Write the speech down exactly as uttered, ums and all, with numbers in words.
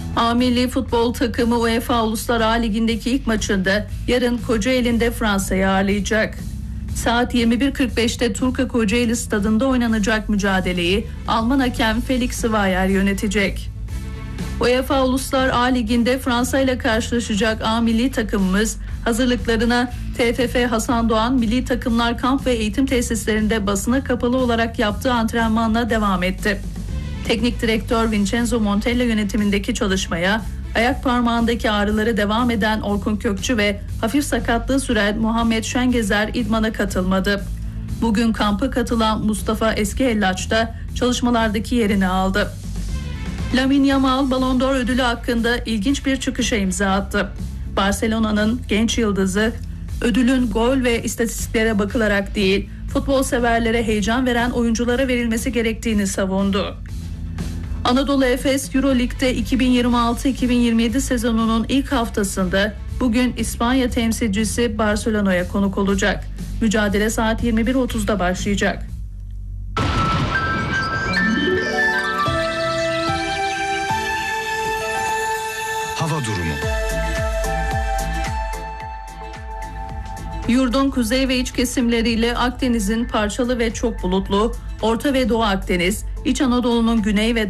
A milli futbol takımı UEFA Uluslar A Ligi'ndeki ilk maçında yarın Kocaeli'nde Fransa'yı ağırlayacak. Saat yirmi bir kırk beşte Turka Kocaeli stadında oynanacak mücadeleyi Alman hakem Felix Zweier yönetecek. UEFA Uluslar A Ligi'nde Fransa ile karşılaşacak A milli takımımız hazırlıklarına T F F Hasan Doğan Milli Takımlar Kamp ve Eğitim Tesislerinde basına kapalı olarak yaptığı antrenmanla devam etti. Teknik direktör Vincenzo Montella yönetimindeki çalışmaya ayak parmağındaki ağrıları devam eden Orkun Kökçü ve hafif sakatlığı süren Muhammed Şengezer idmana katılmadı. Bugün kampa katılan Mustafa Eskiellaç da çalışmalardaki yerini aldı. Lamine Yamal Ballon d'Or ödülü hakkında ilginç bir çıkışa imza attı. Barcelona'nın genç yıldızı ödülün gol ve istatistiklere bakılarak değil, futbol severlere heyecan veren oyunculara verilmesi gerektiğini savundu. Anadolu Efes Euroleague'de iki bin yirmi altı iki bin yirmi yedi sezonunun ilk haftasında bugün İspanya temsilcisi Barcelona'ya konuk olacak. Mücadele saat yirmi bir otuzda başlayacak. Hava durumu. Yurdun kuzey ve iç kesimleriyle Akdeniz'in parçalı ve çok bulutlu, Orta ve Doğu Akdeniz, İç Anadolu'nun güney ve